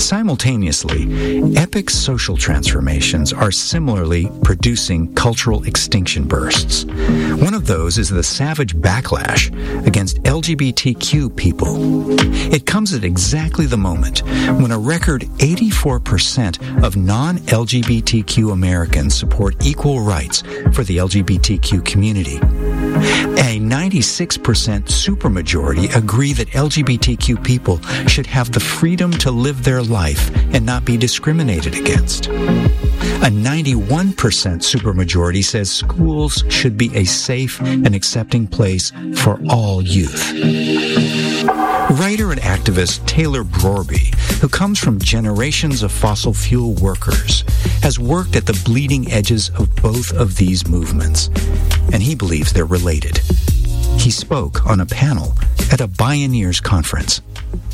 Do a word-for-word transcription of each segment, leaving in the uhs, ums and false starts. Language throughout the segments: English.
Simultaneously, epic social transformations are similarly producing cultural extinction bursts. One of those is the savage backlash against L G B T Q people. It comes at exactly the moment when a record eighty-four percent of non-L G B T Q Americans support equal rights for the L G B T Q community. A ninety-six percent supermajority agree that L G B T Q people should have the freedom to live their life and not be discriminated against. A ninety-one percent supermajority says schools should be a safe and accepting place for all youth. Writer and activist Taylor Brorby, who comes from generations of fossil fuel workers, has worked at the bleeding edges of both of these movements, and he believes they're related. He spoke on a panel at a Bioneers conference.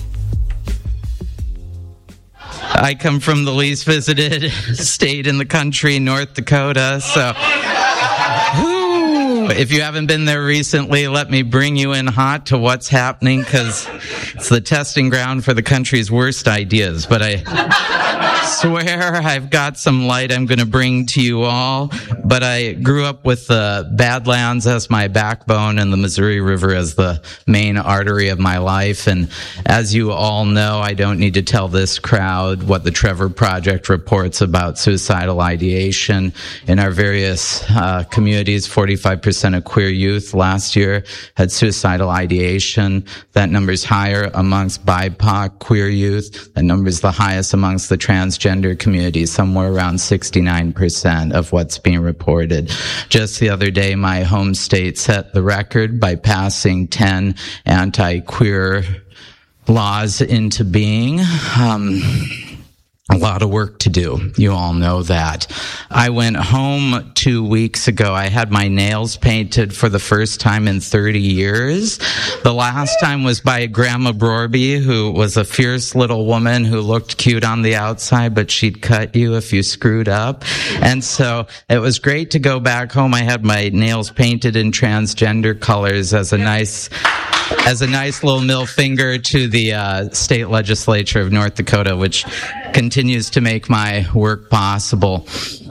I come from the least visited state in the country, North Dakota, so whew, if you haven't been there recently, let me bring you in hot to what's happening, because it's the testing ground for the country's worst ideas. But I swear I've got some light I'm going to bring to you all. But I grew up with the Badlands as my backbone and the Missouri River as the main artery of my life. And as you all know, I don't need to tell this crowd what the Trevor Project reports about suicidal ideation in our various uh, communities. forty-five percent of queer youth last year had suicidal ideation. That number is higher amongst B I P O C queer youth. That number is the highest amongst the transgender community, somewhere around sixty-nine percent of what's being reported. Just the other day, my home state set the record by passing ten anti-queer laws into being. Um, A lot of work to do. You all know that. I went home two weeks ago. I had my nails painted for the first time in thirty years. The last time was by Grandma Brorby, who was a fierce little woman who looked cute on the outside, but she'd cut you if you screwed up. And so it was great to go back home. I had my nails painted in transgender colors as a nice... as a nice little middle finger to the uh, state legislature of North Dakota, which continues to make my work possible.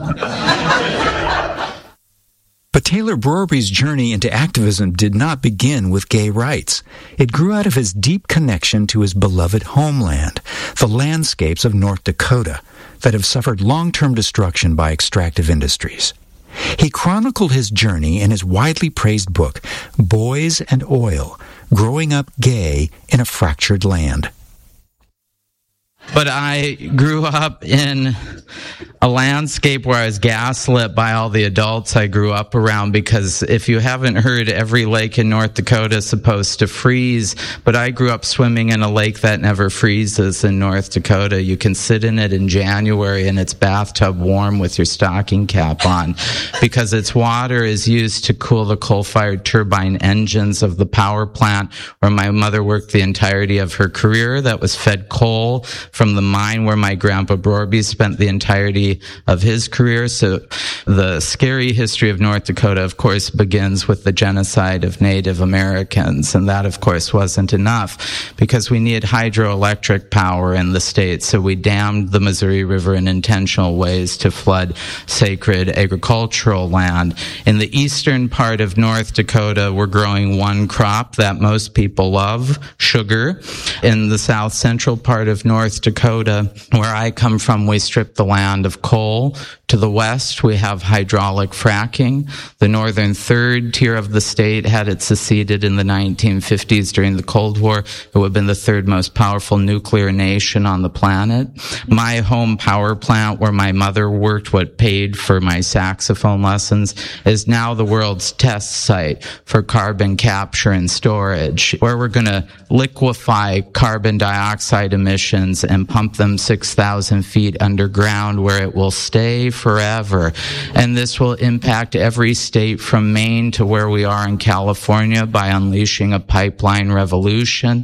But Taylor Brorby's journey into activism did not begin with gay rights. It grew out of his deep connection to his beloved homeland, the landscapes of North Dakota that have suffered long-term destruction by extractive industries. He chronicled his journey in his widely praised book, Boys and Oil, Growing Up Gay in a Fractured Land. But I grew up in a landscape where I was gaslit by all the adults I grew up around, because if you haven't heard, every lake in North Dakota is supposed to freeze, but I grew up swimming in a lake that never freezes in North Dakota. You can sit in it in January and it's bathtub warm with your stocking cap on, because its water is used to cool the coal-fired turbine engines of the power plant where my mother worked the entirety of her career, that was fed coal from the mine where my grandpa Brorby spent the entirety of his career. So the scary history of North Dakota, of course, begins with the genocide of Native Americans. And that, of course, wasn't enough, because we needed hydroelectric power in the state. So we dammed the Missouri River in intentional ways to flood sacred agricultural land. In the eastern part of North Dakota, we're growing one crop that most people love, sugar. In the south central part of North Dakota, where I come from, we strip the land of coal. To the west, we have hydraulic fracking. The northern third tier of the state, had it seceded in the nineteen fifties during the Cold War, it would have been the third most powerful nuclear nation on the planet. My home power plant, where my mother worked, what paid for my saxophone lessons, is now the world's test site for carbon capture and storage, where we're going to liquefy carbon dioxide emissions and pump them six thousand feet underground, where it will stay forever. And this will impact every state from Maine to where we are in California by unleashing a pipeline revolution.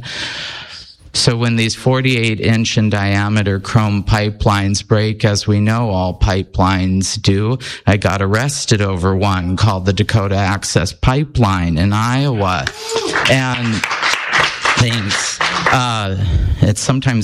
So when these forty-eight inch in diameter chrome pipelines break, as we know all pipelines do, I got arrested over one called the Dakota Access Pipeline in Iowa. And thanks. Uh, it's sometimes